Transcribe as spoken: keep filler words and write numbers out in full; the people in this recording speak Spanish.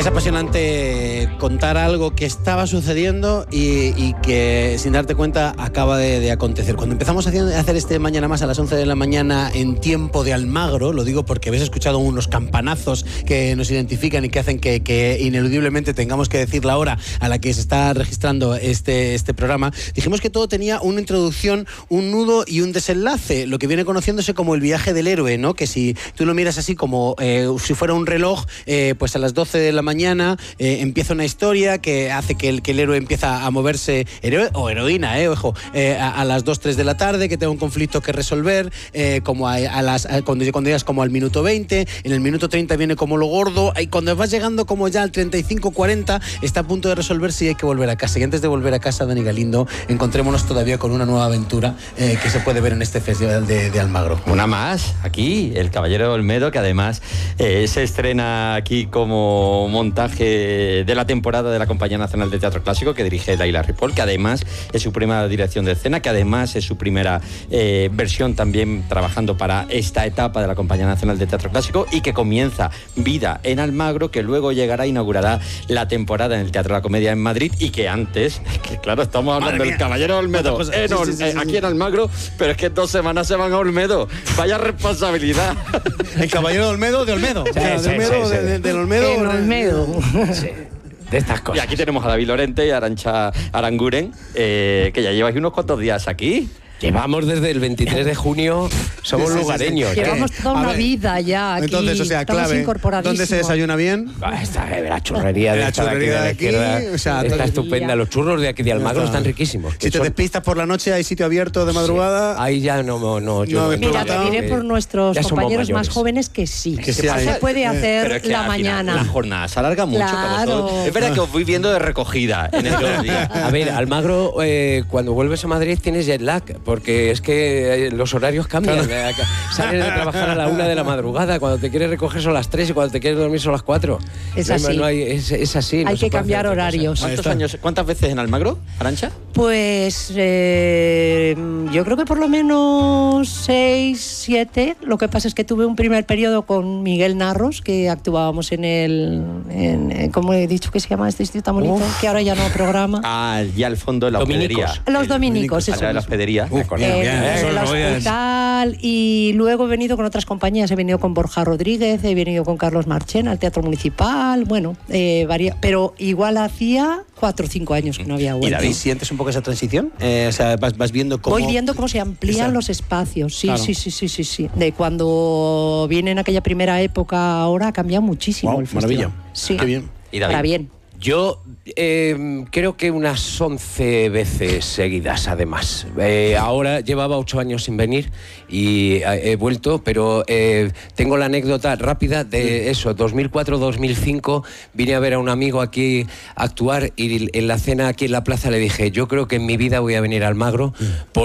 Es apasionante contar algo que estaba sucediendo y, y que sin darte cuenta acaba de, de acontecer. Cuando empezamos a hacer este Mañana Más a las once de la mañana en tiempo de Almagro, lo digo porque habéis escuchado unos campanazos que nos identifican y que hacen que, que ineludiblemente tengamos que decir la hora a la que se está registrando este, este programa, dijimos que todo tenía una introducción, un nudo y un desenlace, lo que viene conociéndose como el viaje del héroe, ¿no? Que si tú lo miras así como eh, si fuera un reloj, eh, pues a las doce de la mañana eh, empieza una historia que hace que el, que el héroe empieza a moverse, héroe o heroína, eh, ojo, eh, a, a las dos, tres de la tarde, que tenga un conflicto que resolver, eh, como a, a las, a, cuando, cuando llegas como al minuto veinte, en el minuto treinta viene como lo gordo, y cuando vas llegando como ya al treinta y cinco, cuarenta, está a punto de resolverse y hay que volver a casa. Y antes de volver a casa, Dani Galindo, encontrémonos todavía con una nueva aventura eh, que se puede ver en este festival de, de Almagro. Una más, aquí, El Caballero de Olmedo, que además eh, se estrena aquí como montaje de la temporada de la Compañía Nacional de Teatro Clásico, que dirige Laila Ripoll, que además es su primera dirección de escena, que además es su primera eh, versión también trabajando para esta etapa de la Compañía Nacional de Teatro Clásico, y que comienza vida en Almagro, que luego llegará, inaugurará la temporada en el Teatro de la Comedia en Madrid, y que antes, que claro, estamos hablando del Caballero de Olmedo en, sí, sí, sí, sí, aquí en Almagro, pero es que en dos semanas se van a Olmedo. Vaya responsabilidad. El Caballero de Olmedo, de Olmedo. Sí, o sea, sí, de Olmedo, sí, sí. De, de, del Olmedo. En Olmedo. Sí. De estas cosas. Y aquí tenemos a David Lorente y a Arantxa Aranguren, eh, que ya lleváis unos cuantos días aquí. Llevamos desde el veintitrés de junio, somos sí, sí, lugareños. sí. Llevamos toda una ver, vida ya aquí. Entonces, o sea, Estamos clave, ¿dónde se desayuna bien? Ah, esta, la churrería de La esta churrería de aquí, izquierda o sea, está todo- estupenda. Los churros de aquí de Almagro están riquísimos. Si te Son- despistas por la noche, hay sitio abierto de madrugada. Sí, ahí ya no, no, no, yo No, no- me Mira, te preguntado, diré eh, por nuestros ya somos compañeros más mayores. jóvenes que sí. Que Que sí se hay, puede eh, hacer Pero es que la al final mañana. la jornada se alarga mucho. Claro. Que es verdad que os voy viendo de recogida en estos días. A ver, Almagro, eh, cuando vuelves a Madrid tienes jet lag, porque es que eh, los horarios cambian. Eh, Sales de trabajar a la una de la madrugada, cuando te quieres recoger son las tres y cuando te quieres dormir son las cuatro. Es No hay- así. no hay- es, es así. no Hay se que puede cambiar hacer otra cosa. horarios. ¿Cuántos años, ¿Cuántas veces en Almagro, Arantxa? Pues eh, yo creo que por lo menos seis, siete. Lo que pasa es que tuve un primer periodo con Miguel Narros, que actuábamos en el, en, en- ¿cómo he dicho que se llama este sitio tan bonito? Uf. Que ahora ya no programa. Ah, ya al fondo de la Dominicos. hospedería. Los dominicos, Al eso lado de la mismo. hospedería. Uf, Con- bien, Eh, bien, en eso el lo voy a- hospital, y luego he venido con otras compañías, he venido con Borja Rodríguez, he venido con Carlos Marchena al Teatro Municipal, bueno, eh, varia, pero igual hacía cuatro o cinco años que no había ¿Y vuelto. David, sientes un poco esa transición? Eh, o sea, vas, vas viendo cómo... Voy viendo cómo se amplían Esa- los espacios, sí, Claro. sí, sí, sí, sí, sí. De cuando viene en aquella primera época, ahora ha cambiado muchísimo Wow, el festival. maravilla. Sí. Qué bien. Y David. Para bien. Yo eh, creo que unas once veces seguidas, además. Eh, ahora llevaba ocho años sin venir y eh, he vuelto, pero eh, tengo la anécdota rápida de eso. dos mil cuatro dos mil cinco vine a ver a un amigo aquí a actuar y en la cena aquí en la plaza le dije, yo creo que en mi vida voy a venir a Almagro.